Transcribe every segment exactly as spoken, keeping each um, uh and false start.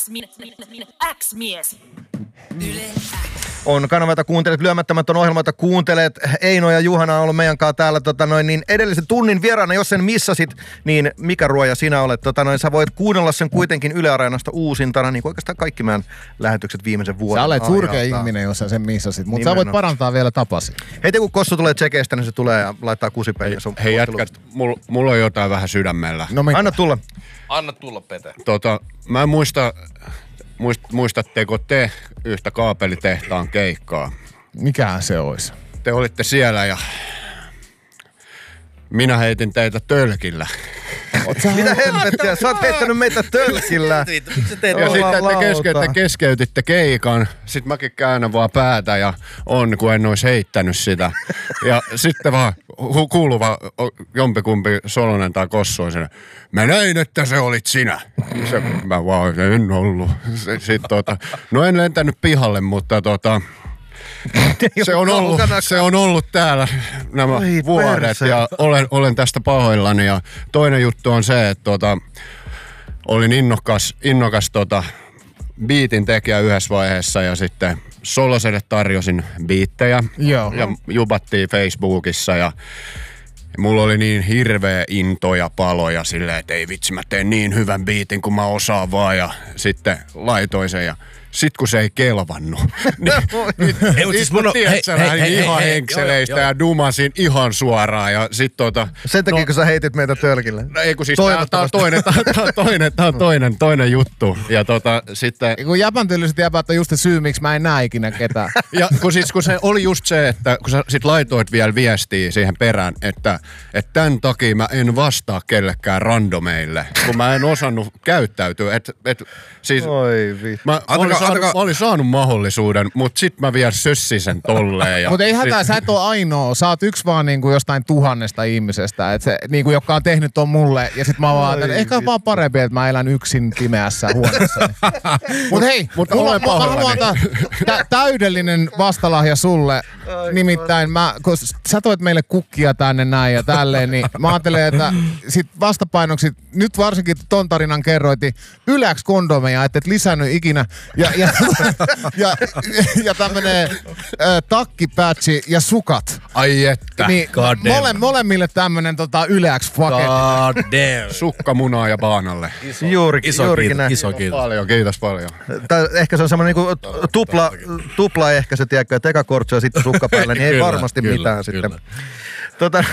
X-mies. Yle On kanava, jota kuuntelet, lyömättömät on ohjelma, jota kuuntelet. Eino ja Juhana on ollut meidän kanssa täällä tota noin, niin edellisen tunnin vieraana. Jos sen missasit, niin mikä ruoja sinä olet? Tota noin, sä voit kuunnella sen kuitenkin Yle Areenasta uusintana, niin kuin oikeastaan kaikki meidän lähetykset viimeisen vuoden. Sä olet surkea ajalta. ihminen, jos sä sen missasit, mutta sä voit parantaa vielä tapasi. Heti kun Kossu tulee tsekeistä, niin se tulee ja laittaa kusipeiliä sun. Hei jätkät, mulla mul on jotain vähän sydämellä. No, Anna tulla. Anna tulla, Pete. Tota, mä en muista, muist, muistatteko te yhtä kaapelitehtaan keikkaa? Mikähän se olisi? Te olitte siellä ja minä heitin teitä tölkillä. Mitä hemmettiä? Sä oot heittänyt meitä tölkillä. Miksi sä teet Ja Jumalauta. sitten te, keske, te keskeytitte keikan. Sitten mäkin käännän vaan päätä ja on, kun en olisi heittänyt sitä. Ja sitten vaan hu- kuuluva jompikumpi Solonen tai Kossu on siinä. Mä näin, että se olit sinä. Se, mä vaan en ollut. Se, sit, tota, no en lentänyt pihalle, mutta tota... Se on, ollut, se on ollut täällä nämä Oi, vuodet perse. ja olen, olen tästä pahoillani. Ja toinen juttu on se, että tota, olin innokas, innokas tota, biitin tekijä yhdessä vaiheessa ja sitten Soloselle tarjosin biittejä. Joo. Ja jubattiin Facebookissa ja mulla oli niin hirveä into ja paloja silleen, että ei vitsi, mä teen niin hyvän biitin kuin mä osaan vaan ja sitten laitoin sen ja sit kun se ei kelvannut, niin Ei, mut siis mun on- tiedät, sä hei, lähdin hei, hei, ihan hei, henkseleistä joo, joo. ja dumasin ihan suoraan ja sit tota... Sen takia, kun sä heitit meitä tölkille. No ei kun siis tää, tää on toinen, tää, tää on toinen, tää on toinen, toinen juttu ja tota sitten... Kun jäpän tyyliset jäpät on just se syy, miksi mä en näe ikinä ketään. Ja kun, siis, kun se oli just se, että kun sä sit laitoit vielä viestiä siihen perään, että, että tämän takia mä en vastaa kellekään randomeille, kun mä en osannut käyttäytyä. Et, et, siis, Oi vittu. mä, Antakaa- olin saanut, antakaa- mä olin saanut mahdollisuuden, mutta sit mä vielä sössin sen tolleen. Ja Mutta ei sit- hätää, sä et ole ainoa. Sä oot yksi vaan niinku jostain tuhannesta ihmisestä, et se, niinku, joka on tehnyt ton mulle. Ja sit mä vaan, että ehkä on vaan parempi, että mä elän yksin pimeässä huoneessa. Mut hei, Mutta mulla, olen mä, mä pahoillani. haluan antaa tä, täydellinen vastalahja sulle. Nimittäin mä, kun sä toit meille kukkia tänne näin ja tälleen, niin mä ajattelen, että sit vastapainoksi, nyt varsinkin ton tarinan kerroitin, yläks kondomeja, et et lisännyt ikinä. Ja, ja, ja, ja tämmönen äh, takkipatchi ja sukat. Ai että. Niin God damn. mole, molemmille tämmönen tota, yläks paketti. God damn. Sukka munaa ja baanalle. Juurikin, Iso juurikin kiitos, näin. iso kiitos. Paljon, kiitos paljon. Tai ehkä se on semmoinen niinku tupla, tupla ehkä se, tiedätkö, että eka kortsu ja sitten sukka päällä, niin ei Kyllä, varmasti kyllä, mitään kyllä. sitten. Tota,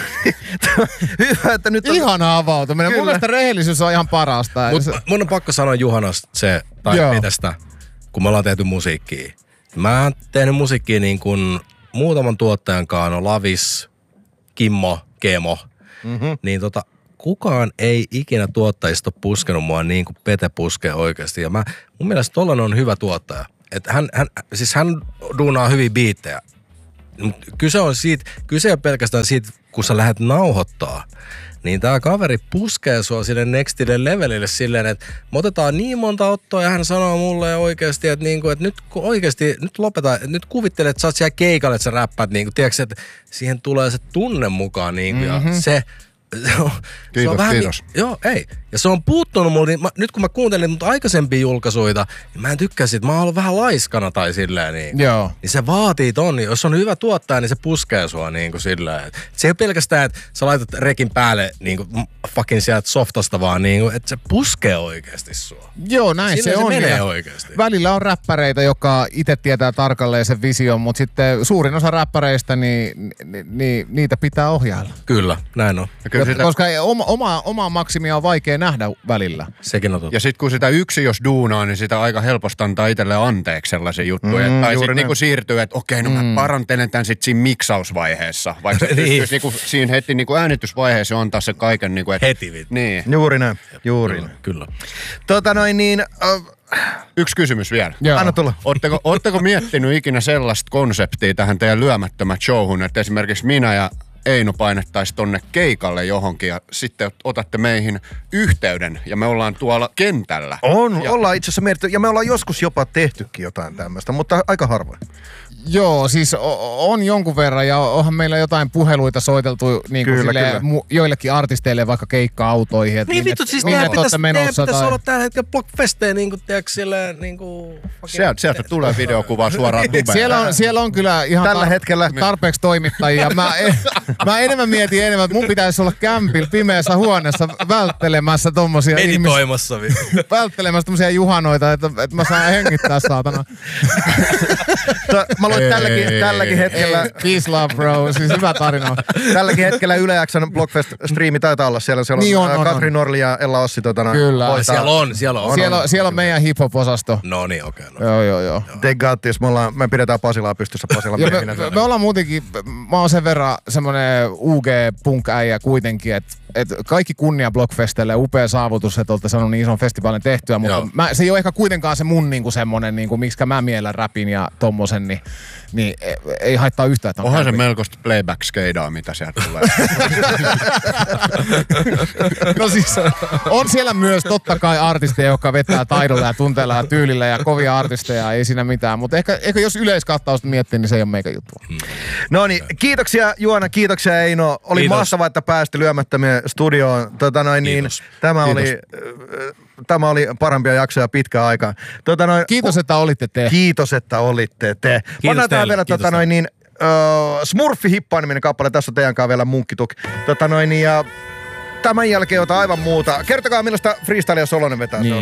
hyvä, että nyt on... Ihana avautuminen. Kyllä. Mun mielestä rehellisyys on ihan parasta. Mut Se- mun on pakko sanoa Juhanasta se, tai Joo. Petestä, kun me ollaan tehty musiikkia. Mä oon tehnyt musiikkia niin kuin muutaman tuottajan kanssa, no Lavis, Kimmo, Kemo. Mm-hmm. Niin tota, kukaan ei ikinä tuottajista ole puskenut mua niin kuin Pete puskee oikeasti. Ja mä, mun mielestä tollanen on hyvä tuottaja. Et hän, hän, siis hän duunaa hyviä biittejä. Mut kyse on siitä, kyse on pelkästään siitä, kun sä lähdet nauhoittaa, niin tää kaveri puskee sua sille nextille levelille silleen, että me otetaan niin monta ottoa ja hän sanoo mulle oikeasti, että, niinku, että nyt kun oikeasti, nyt lopeta, että nyt kuvittele, että sä oot siellä keikalle, että sä räppäät, niinku, tiedätkö, että siihen tulee se tunne mukaan niinku, mm-hmm. ja se, se on, Kiitos, se on vähän, kiitos. Niin, joo, ei. Ja se on puuttunut mulle, niin mä, nyt kun mä kuuntelin mut aikaisempia julkaisuja, niin mä en tykkää siitä, mä oon ollut vähän laiskana tai silleen niin. Joo. Niin se vaatii ton, niin jos on hyvä tuottaja, niin se puskee sua niin kuin sillä. Et se ei ole pelkästään, että sä laitat rekin päälle niin kuin fucking sieltä softasta vaan, niin kuin, että se puskee oikeasti sua. Joo, näin Silleen se se on. menee Ja oikeasti. Välillä on räppäreitä, jotka itse tietää tarkalleen sen vision, mutta sitten suurin osa räppäreistä, niin, ni, ni, niitä pitää ohjailla. Kyllä, näin on. Ja, kyllä sitä, Koska ei- oma, oma, omaa maksimia on vaikea nähdä välillä. Sekin on totta. ja sit kun sitä yksi jos duunaa, niin sitä aika helposti antaa itselleen anteeksi sellaisia juttuja. Mm, tai juuri sit näin. niinku siirtyy, että okei, no mä parantelen tän sit siinä miksausvaiheessa. Vaikka se Niin. pystyisi niinku siinä heti niinku äänitysvaiheessa antaa se kaiken niinku, että... Heti vittu. Niin. Juuri näin, juuri Kyllä, näin. kyllä. Tota noin niin, äh, Yksi kysymys vielä. Joo. anna tulla. Ootteko, ootteko miettinyt ikinä sellaista konseptia tähän teidän lyömättömät showhun, että esimerkiksi minä ja Eino painettaisiin tonne keikalle johonkin ja sitten otatte meihin yhteyden ja me ollaan tuolla kentällä. On, ja, ollaan itse asiassa mietitty, ja me ollaan joskus jopa tehtykin jotain tämmöistä, mutta aika harvoin. Joo, siis o- on jonkun verran ja onhan meillä jotain puheluita soiteltu niin kuin Kyllä, silleen, kyllä. mu- joillekin artisteille vaikka keikka-autoihin. Et Niin vittu, et- siis minne teidän te ootte pitäisi, menossa teidän pitäisi tai- olla tällä hetkellä Blockfesteen niinku, tiedätkö, silleen niinku... sieltä, sieltä tulee videokuva suoraan tubeen. Siellä on, siellä on kyllä ihan Tällä hetkellä- tarpeeksi toimittajia. Mä, en, mä enemmän mietin enemmän, että mun pitäisi olla kämpillä pimeässä huoneessa välttelemässä tommosia ihmisiä. Meditoimassa vittu. Välttelemässä tommosia juhanoita, että, että mä saan hengittää saatana. Tö- Mä luin Ei, tälläkin, ei, tälläkin hetkellä... Ei, peace love bro, siis hyvä tarina. Tälläkin hetkellä Yle X:n Blockfest-striimi taitaa olla siellä. Siellä on, Niin on, ää, on, Katri on. Norli ja Ella Ossi tota, noin, Kyllä. hoitaa. Siellä on, siellä on. Siellä on, siellä on meidän hip-hop-osasto. No niin, okei. Okay, no. Joo, joo, joo. Te got this. Me, ollaan, me pidetään Pasilaa pystyssä Pasilan Ja miehinä. me, me ollaan muutenkin, mä oon sen verran semmonen U G-punk-äijä kuitenkin, että et kaikki kunnia Blockfestelle, upea saavutus, että olette saanut niin ison festivaalin tehtyä, mutta mä, se ei ole ehkä kuitenkaan se mun niinku semmonen, niinku, miksi mä miellän räpin ja tommosen, niin, niin ei, ei haittaa yhtään. Että on Onhan se käynyt. melkoista playback-skeidaa, mitä sieltä tulee. No siis on siellä myös totta kai artisteja, jotka vetää taidolla ja tunteella ja tyylillä ja kovia artisteja, ei siinä mitään, mutta ehkä, ehkä jos yleiskattausta miettii, niin se ei ole meikä juttu. No niin, kiitoksia Juana, kiitoksia Eino. Oli Kiitos. mahtavaa, että päästi Lyömättömien studioon. Tota noin, niin, Kiitos. tämä, Kiitos. oli, äh, tämä oli parempia jaksoja pitkään aikaan. Tota noin, Kiitos, että olitte te. Kiitos, että olitte te. Pannaan tää teille, vielä kiitos tota noin, niin, uh, Smurfi Hippaa-niminen kappale. Tässä on teidän kanssa vielä munkkituk. Tota noin, niin, ja tämän jälkeen jotain aivan muuta. Kertokaa millaista freestylea Solonen vetää. Niin.